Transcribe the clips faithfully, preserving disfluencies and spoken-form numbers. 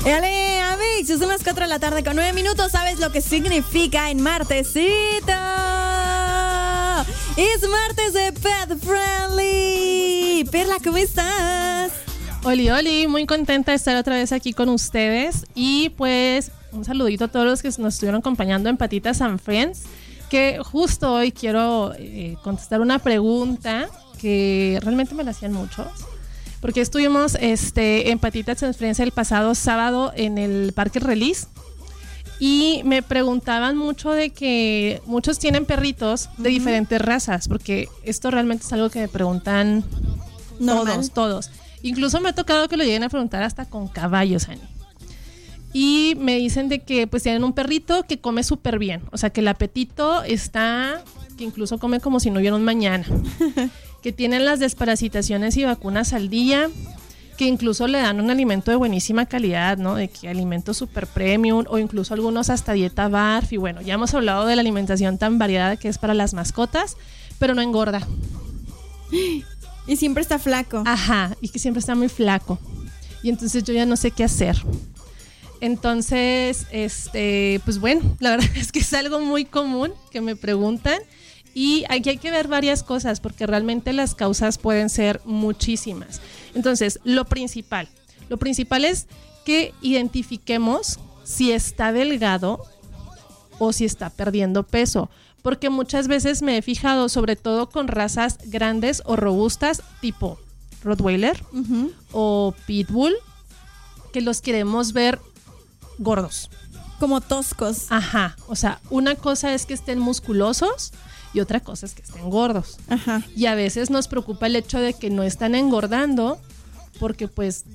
Dale, amigos, son las cuatro de la tarde con nueve minutos. ¿Sabes lo que significa en martesito? Es martes de Pet Friendly. Perla, ¿cómo estás? Oli, oli, muy contenta de estar otra vez aquí con ustedes. Y pues un saludito a todos los que nos estuvieron acompañando en Patitas and Friends. Que justo hoy quiero eh, contestar una pregunta que realmente me la hacían muchos. Porque estuvimos este, en Patitas and Friends el pasado sábado en el Parque Release. Y me preguntaban mucho de que muchos tienen perritos de uh-huh. diferentes razas. Porque esto realmente es algo que me preguntan Normal. todos, todos. Incluso me ha tocado que lo lleguen a preguntar hasta con caballos, Ani. Y me dicen de que pues tienen un perrito que come súper bien. O sea, que el apetito está, que incluso come como si no hubiera un mañana. Que tienen las desparasitaciones y vacunas al día. Que incluso le dan un alimento de buenísima calidad, ¿no? De que alimento súper premium o incluso algunos hasta dieta barf. Y bueno, ya hemos hablado de la alimentación tan variada que es para las mascotas, pero no engorda. Y siempre está flaco. Ajá, y que siempre está muy flaco. Y entonces yo ya no sé qué hacer. Entonces, este, pues bueno, la verdad es que es algo muy común que me preguntan. Y aquí hay que ver varias cosas porque realmente las causas pueden ser muchísimas. Entonces, lo principal, lo principal es que identifiquemos si está delgado o si está perdiendo peso. Porque muchas veces me he fijado, sobre todo con razas grandes o robustas, tipo Rottweiler uh-huh. o Pitbull, que los queremos ver gordos. Como toscos. Ajá, o sea, una cosa es que estén musculosos y otra cosa es que estén gordos. Ajá. Y a veces nos preocupa el hecho de que no están engordando porque pues...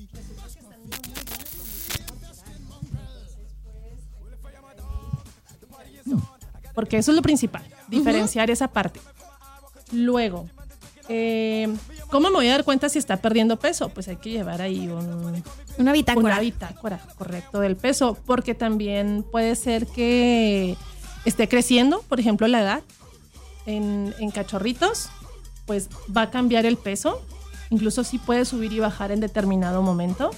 Porque eso es lo principal, diferenciar uh-huh. esa parte. Luego, eh, ¿cómo me voy a dar cuenta si está perdiendo peso? Pues hay que llevar ahí un, una bitácora. Una bitácora, correcto, del peso, porque también puede ser que esté creciendo, por ejemplo, la edad. En, en cachorritos, pues va a cambiar el peso. Incluso sí puede subir y bajar en determinado momento.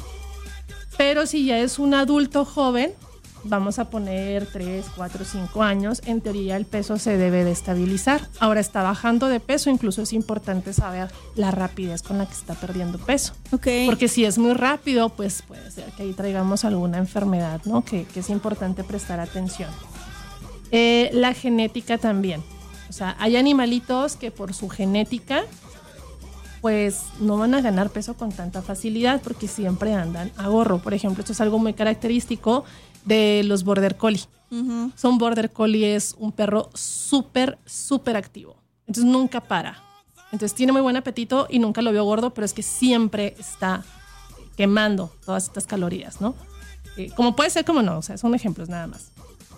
Pero si ya es un adulto joven, vamos a poner tres, cuatro, cinco años, en teoría el peso se debe de estabilizar. Ahora está bajando de peso, incluso es importante saber la rapidez con la que está perdiendo peso. Okay. Porque si es muy rápido, pues puede ser que ahí traigamos alguna enfermedad, ¿no? Que, que es importante prestar atención. Eh, la genética también. O sea, hay animalitos que por su genética pues no van a ganar peso con tanta facilidad porque siempre andan a gorro. Por ejemplo, esto es algo muy característico de los Border Collie. Uh-huh. Son Border Collie es un perro súper, súper activo. Entonces nunca para. Entonces tiene muy buen apetito y nunca lo veo gordo, pero es que siempre está quemando todas estas calorías, ¿no? Eh, como puede ser, como no. O sea, son ejemplos nada más.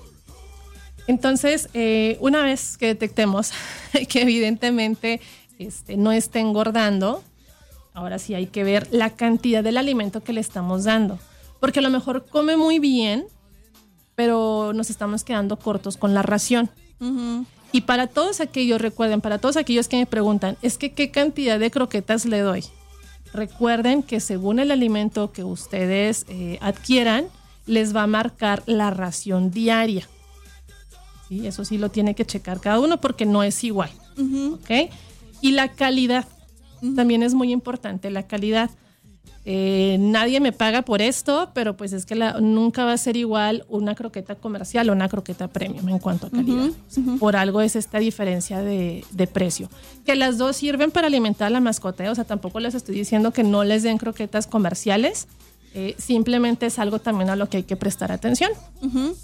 Entonces, eh, una vez que detectemos que evidentemente este, no está engordando, ahora sí hay que ver la cantidad del alimento que le estamos dando. Porque a lo mejor come muy bien, pero nos estamos quedando cortos con la ración. Uh-huh. Y para todos aquellos, recuerden, para todos aquellos que me preguntan, es que ¿qué cantidad de croquetas le doy? Recuerden que según el alimento que ustedes eh, adquieran, les va a marcar la ración diaria. ¿Sí? Eso sí lo tiene que checar cada uno porque no es igual. Uh-huh. ¿Okay? Y la calidad, uh-huh. también es muy importante, la calidad. Eh, nadie me paga por esto, pero pues es que la, nunca va a ser igual una croqueta comercial o una croqueta premium en cuanto a calidad. Uh-huh. O sea, uh-huh. Por algo es esta diferencia de, de precio. Que las dos sirven para alimentar a la mascota, ¿eh? O sea, tampoco les estoy diciendo que no les den croquetas comerciales, eh, simplemente es algo también a lo que hay que prestar atención. Uh-huh.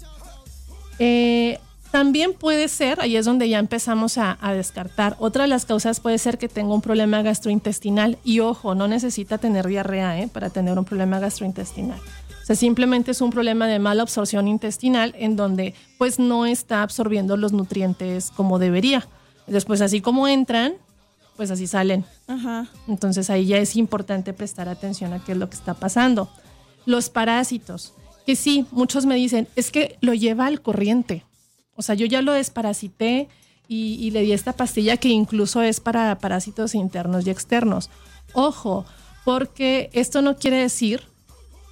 Eh, También puede ser, ahí es donde ya empezamos a, a descartar. Otra de las causas puede ser que tenga un problema gastrointestinal. Y ojo, no necesita tener diarrea ¿eh? para tener un problema gastrointestinal. O sea, simplemente es un problema de mala absorción intestinal en donde pues no está absorbiendo los nutrientes como debería. Después, así como entran, pues así salen. Ajá. Entonces ahí ya es importante prestar atención a qué es lo que está pasando. Los parásitos, que sí, muchos me dicen, es que lo lleva al corriente. O sea, yo ya lo desparasité y, y le di esta pastilla que incluso es para parásitos internos y externos. Ojo, porque esto no quiere decir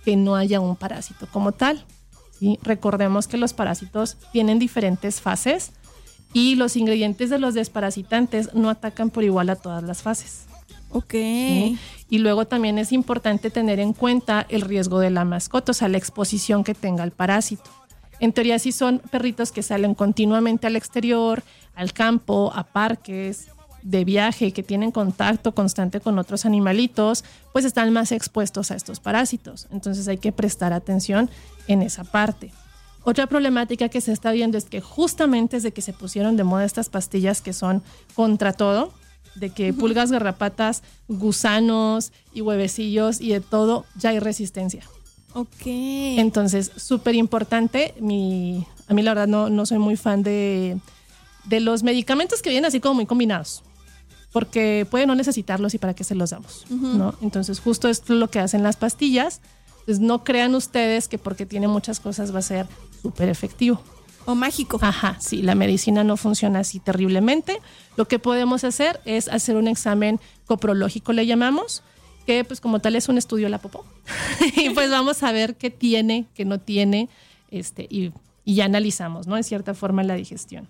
que no haya un parásito como tal, ¿sí? Recordemos que los parásitos tienen diferentes fases y los ingredientes de los desparasitantes no atacan por igual a todas las fases. Ok. ¿Sí? Y luego también es importante tener en cuenta el riesgo de la mascota, o sea, la exposición que tenga el parásito. En teoría, si son perritos que salen continuamente al exterior, al campo, a parques, de viaje, que tienen contacto constante con otros animalitos, pues están más expuestos a estos parásitos. Entonces hay que prestar atención en esa parte. Otra problemática que se está viendo es que justamente desde que se pusieron de moda estas pastillas que son contra todo, de que uh-huh. pulgas, garrapatas, gusanos y huevecillos y de todo, ya hay resistencia. Ok. Entonces, súper importante. Mi, a mí la verdad no, no soy muy fan de, de los medicamentos que vienen así como muy combinados, porque puede no necesitarlos y para qué se los damos, uh-huh. ¿no? Entonces, justo esto es lo que hacen las pastillas. Entonces, no crean ustedes que porque tiene muchas cosas va a ser súper efectivo. O mágico. Ajá, sí, la medicina no funciona así terriblemente. Lo que podemos hacer es hacer un examen coprológico, le llamamos, que pues como tal es un estudio de la popó. Y pues vamos a ver qué tiene, qué no tiene, este, y, y ya analizamos, ¿no? En cierta forma la digestión.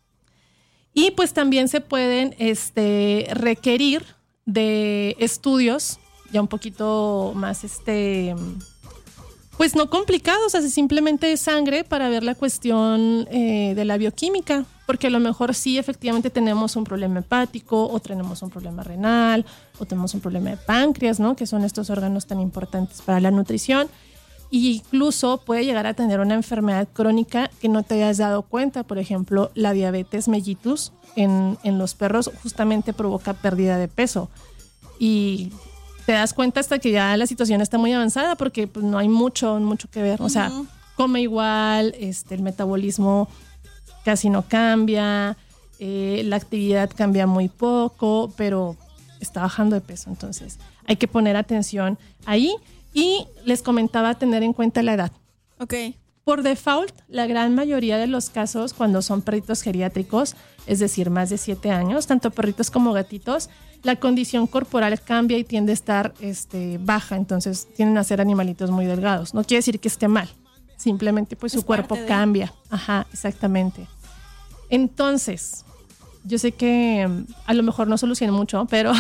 Y pues también se pueden este, requerir de estudios ya un poquito más, este, pues no complicados, o sea, simplemente de sangre para ver la cuestión eh, de la bioquímica, porque a lo mejor sí efectivamente tenemos un problema hepático o tenemos un problema renal o tenemos un problema de páncreas, ¿no? Que son estos órganos tan importantes para la nutrición. Y incluso puede llegar a tener una enfermedad crónica que no te hayas dado cuenta. Por ejemplo, la diabetes mellitus en, en los perros justamente provoca pérdida de peso. Y te das cuenta hasta que ya la situación está muy avanzada porque pues, no hay mucho, mucho que ver. O sea, uh-huh. come igual, este, el metabolismo casi no cambia, eh, la actividad cambia muy poco, pero está bajando de peso. Entonces, hay que poner atención ahí. Y les comentaba tener en cuenta la edad. Ok. Por default, la gran mayoría de los casos cuando son perritos geriátricos, es decir, más de siete años, tanto perritos como gatitos, la condición corporal cambia y tiende a estar este, baja, entonces tienden a ser animalitos muy delgados. No quiere decir que esté mal, simplemente pues es su cuerpo de... cambia. Ajá, exactamente. Entonces, yo sé que a lo mejor no soluciona mucho, pero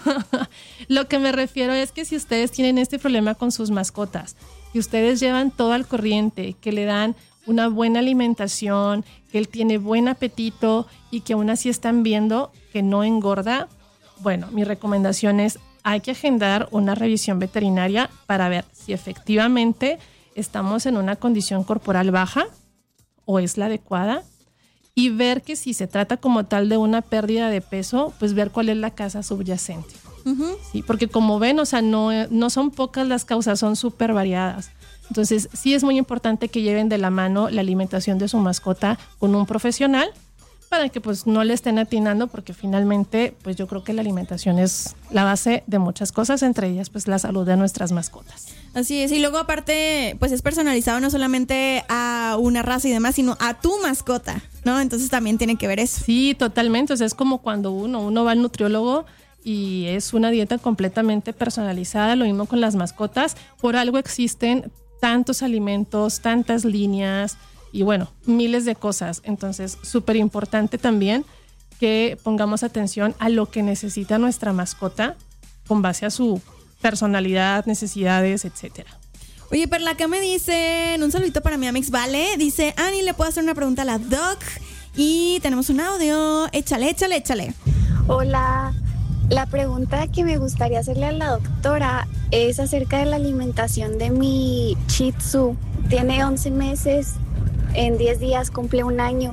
lo que me refiero es que si ustedes tienen este problema con sus mascotas, que ustedes llevan todo al corriente, que le dan una buena alimentación, que él tiene buen apetito y que aún así están viendo que no engorda, bueno, mi recomendación es hay que agendar una revisión veterinaria para ver si efectivamente estamos en una condición corporal baja o es la adecuada. Y ver que si se trata como tal de una pérdida de peso, pues ver cuál es la causa subyacente. Uh-huh. Sí, porque como ven, o sea, no, no son pocas las causas, son súper variadas. Entonces, sí es muy importante que lleven de la mano la alimentación de su mascota con un profesional para que pues no le estén atinando, porque finalmente, pues yo creo que la alimentación es la base de muchas cosas, entre ellas pues la salud de nuestras mascotas. Así es, y luego aparte, pues es personalizado no solamente a una raza y demás, sino a tu mascota, ¿no? Entonces también tiene que ver eso. Sí, totalmente, o sea, es como cuando uno, uno va al nutriólogo y es una dieta completamente personalizada, lo mismo con las mascotas, por algo existen tantos alimentos, tantas líneas y bueno, miles de cosas, entonces súper importante también que pongamos atención a lo que necesita nuestra mascota con base a su personalidad, necesidades, etcétera. Oye, Perla, acá me dicen, un saludito para mi Amix Vale, dice, Ani, ¿le puedo hacer una pregunta a la doc? Y tenemos un audio, échale, échale, échale. Hola, la pregunta que me gustaría hacerle a la doctora es acerca de la alimentación de mi Shih Tzu. Tiene once meses, en diez días cumple un año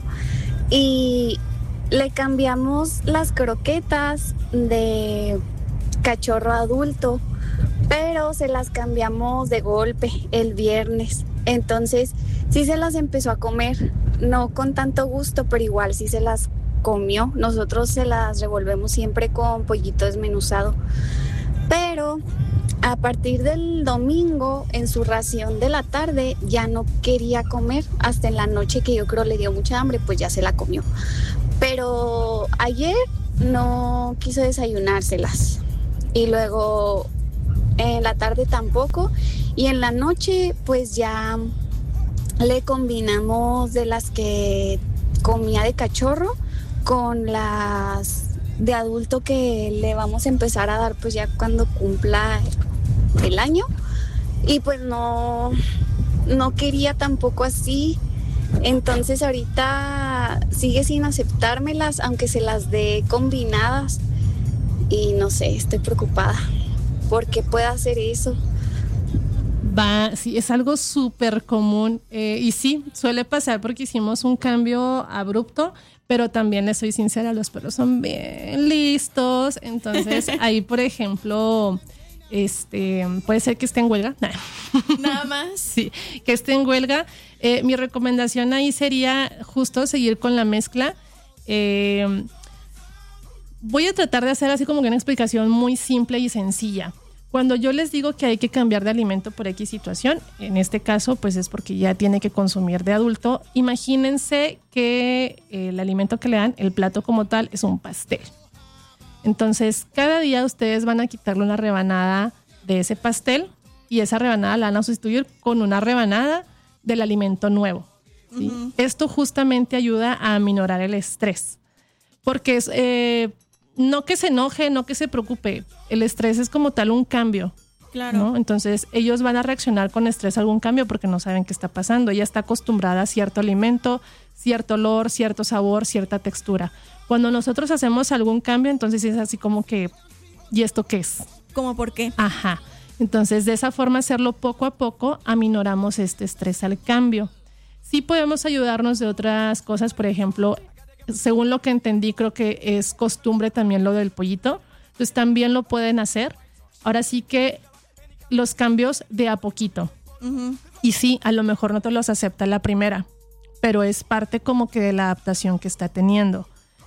y le cambiamos las croquetas de cachorro adulto, pero se las cambiamos de golpe el viernes. Entonces sí se las empezó a comer, no con tanto gusto, pero igual sí se las comió. Nosotros se las revolvemos siempre con pollito desmenuzado, pero a partir del domingo en su ración de la tarde ya no quería comer, hasta en la noche que yo creo le dio mucha hambre, pues ya se la comió. Pero ayer no quiso desayunárselas y luego en la tarde tampoco, y en la noche pues ya le combinamos de las que comía de cachorro con las de adulto que le vamos a empezar a dar pues ya cuando cumpla el año, y pues no, no quería tampoco así. Entonces ahorita sigue sin aceptármelas, aunque se las dé combinadas. Y no sé, estoy preocupada. ¿Por qué puede hacer eso? Va, sí, es algo súper común. Eh, y sí, suele pasar porque hicimos un cambio abrupto, pero también les soy sincera, los perros son bien listos. Entonces, ahí, por ejemplo, este puede ser que esté en huelga. Nah. Nada más. Sí, que esté en huelga. Eh, mi recomendación ahí sería justo seguir con la mezcla. Eh, voy a tratar de hacer así como que una explicación muy simple y sencilla. Cuando yo les digo que hay que cambiar de alimento por X situación, en este caso pues es porque ya tiene que consumir de adulto. Imagínense que el alimento que le dan, el plato como tal, es un pastel. Entonces cada día ustedes van a quitarle una rebanada de ese pastel y esa rebanada la van a sustituir con una rebanada del alimento nuevo, ¿sí? Uh-huh. Esto justamente ayuda a aminorar el estrés, porque es, eh, no que se enoje, no que se preocupe, el estrés es como tal un cambio. Claro. ¿No? Entonces ellos van a reaccionar con estrés a algún cambio porque no saben qué está pasando. Ella está acostumbrada a cierto alimento, cierto olor, cierto sabor, cierta textura. Cuando nosotros hacemos algún cambio, entonces es así como que, ¿y esto qué es? ¿Cómo por qué? Ajá. Entonces, de esa forma, hacerlo poco a poco, aminoramos este estrés al cambio. Sí podemos ayudarnos de otras cosas, por ejemplo, según lo que entendí, creo que es costumbre también lo del pollito. Entonces, también lo pueden hacer. Ahora sí que los cambios de a poquito. Uh-huh. Y sí, a lo mejor no te los acepta la primera, pero es parte como que de la adaptación que está teniendo.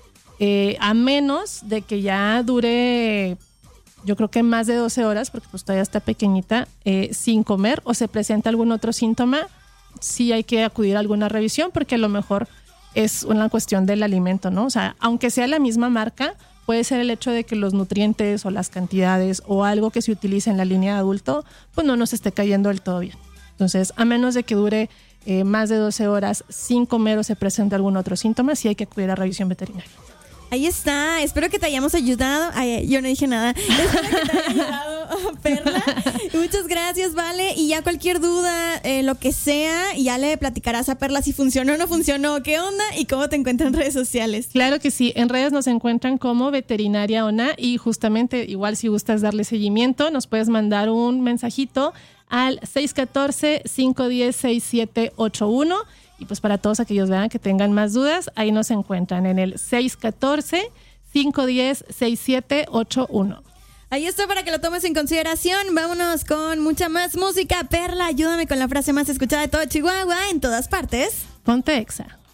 Eh, a menos de que ya dure... yo creo que más de doce horas, porque pues todavía está pequeñita, eh, sin comer o se presenta algún otro síntoma, sí hay que acudir a alguna revisión porque a lo mejor es una cuestión del alimento, ¿no? O sea, aunque sea la misma marca, puede ser el hecho de que los nutrientes o las cantidades o algo que se utilice en la línea de adulto, pues no nos esté cayendo del todo bien. Entonces, a menos de que dure eh, más de doce horas sin comer o se presente algún otro síntoma, sí hay que acudir a revisión veterinaria. Ahí está, espero que te hayamos ayudado. Ay, yo no dije nada. Espero que te haya ayudado, Perla. Muchas gracias, Vale. Y ya cualquier duda, eh, lo que sea, ya le platicarás a Perla si funcionó o no funcionó, qué onda y cómo te encuentran en redes sociales. Claro que sí, en redes nos encuentran como Veterinaria ONA y justamente igual si gustas darle seguimiento, nos puedes mandar un mensajito al seis uno cuatro, cinco uno cero, seis siete ocho uno. Y pues para todos aquellos vean que tengan más dudas, ahí nos encuentran en el seis uno cuatro, cinco uno cero, seis siete ocho uno. Ahí está para que lo tomes en consideración. Vámonos con mucha más música. Perla, ayúdame con la frase más escuchada de todo Chihuahua, en todas partes. Ponte Exa.